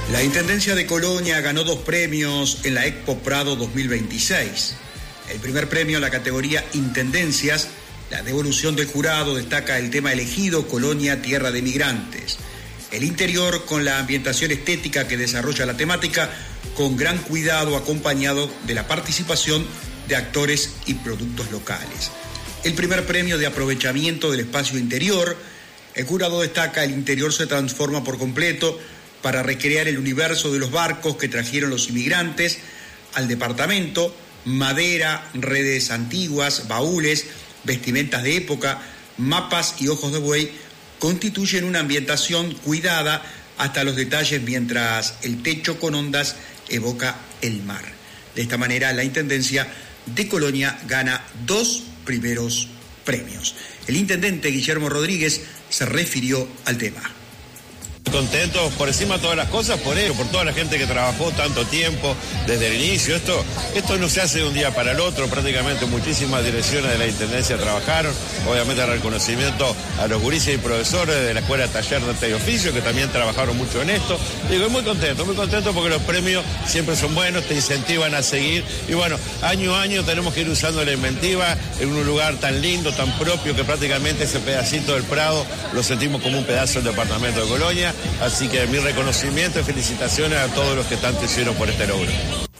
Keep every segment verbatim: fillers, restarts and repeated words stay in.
La Intendencia de Colonia ganó dos premios en la Expo Prado dos mil veintiséis. El primer premio en la categoría Intendencias, la devolución del jurado, destaca el tema elegido, Colonia, Tierra de Migrantes. El interior con la ambientación estética que desarrolla la temática con gran cuidado, acompañado de la participación de actores y productos locales. El primer premio de aprovechamiento del espacio interior, el jurado destaca el interior se transforma por completo para recrear el universo de los barcos que trajeron los inmigrantes al departamento, madera, redes antiguas, baúles, vestimentas de época, mapas y ojos de buey constituyen una ambientación cuidada hasta los detalles, mientras el techo con ondas evoca el mar. De esta manera, la Intendencia de Colonia gana dos primeros premios. El intendente Guillermo Rodríguez se refirió al tema. Contentos por encima de todas las cosas, por ello, por toda la gente que trabajó tanto tiempo desde el inicio. Esto, esto no se hace de un día para el otro, prácticamente muchísimas direcciones de la Intendencia trabajaron. Obviamente el reconocimiento a los gurises y profesores de la Escuela Taller de Arte y Oficio, que también trabajaron mucho en esto. Digo, muy contento, muy contento porque los premios siempre son buenos, te incentivan a seguir. Y bueno, año a año tenemos que ir usando la inventiva en un lugar tan lindo, tan propio, que prácticamente ese pedacito del Prado lo sentimos como un pedazo del departamento de Colonia. Así que mi reconocimiento y felicitaciones a todos los que tanto hicieron por este logro.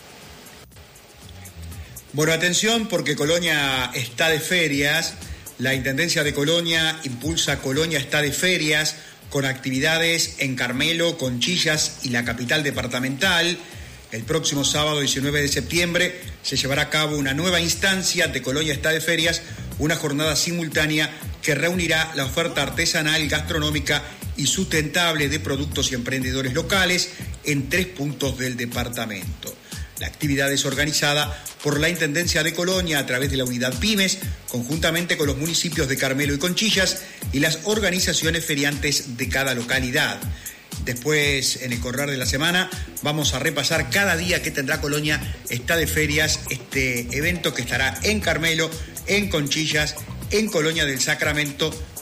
Bueno, atención porque Colonia está de ferias. La Intendencia de Colonia impulsa Colonia está de ferias con actividades en Carmelo, Conchillas y la capital departamental. El próximo sábado diecinueve de septiembre se llevará a cabo una nueva instancia de Colonia está de ferias, una jornada simultánea que reunirá la oferta artesanal, gastronómica y sustentable de productos y emprendedores locales en tres puntos del departamento. La actividad es organizada por la Intendencia de Colonia a través de la unidad Pymes, conjuntamente con los municipios de Carmelo y Conchillas y las organizaciones feriantes de cada localidad. Después, en el correr de la semana, vamos a repasar cada día que tendrá Colonia está de ferias, este evento que estará en Carmelo, en Conchillas, en Colonia del Sacramento,